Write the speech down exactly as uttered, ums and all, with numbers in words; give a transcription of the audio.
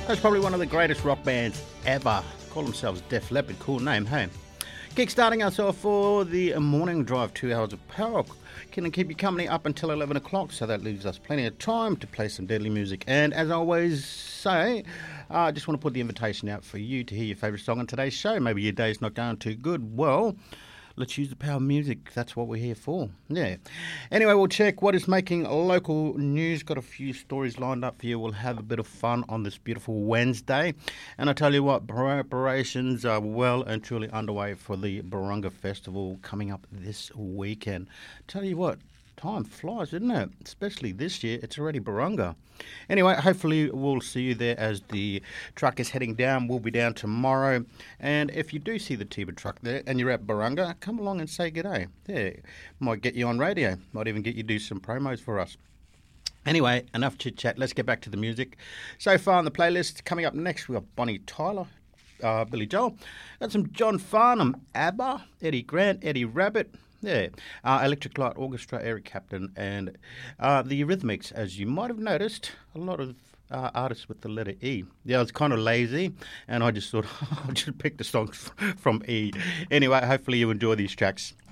That's probably one of the greatest rock bands ever. Call themselves Def Leppard. Cool name, hey? Kickstarting us off for the morning drive, two hours of power. Can keep you company up until eleven o'clock, so that leaves us plenty of time to play some deadly music. And as I always say, I uh, just want to put the invitation out for you to hear your favourite song on today's show. Maybe your day's not going too good. Well, let's use the power of music. That's what we're here for. Yeah. Anyway, we'll check what is making local news. Got a few stories lined up for you. We'll have a bit of fun on this beautiful Wednesday. And I tell you what, preparations are well and truly underway for the Barunga Festival coming up this weekend. Tell you what, time flies, isn't it? Especially this year, it's already Barunga. Anyway, hopefully we'll see you there as the truck is heading down. We'll be down tomorrow. And if you do see the Tiba truck there and you're at Barunga, come along and say g'day. Yeah, might get you on radio. Might even get you to do some promos for us. Anyway, enough chit-chat. Let's get back to the music. So far on the playlist, coming up next, we've got Bonnie Tyler, uh, Billy Joel. Got some John Farnham, ABBA, Eddie Grant, Eddie Rabbit. Yeah, uh, Electric Light Orchestra, Eric Clapton, and uh, the Eurythmics. As you might have noticed, a lot of uh, artists with the letter E. Yeah, I was kind of lazy, and I just thought I'll just pick the songs from E. Anyway, hopefully you enjoy these tracks.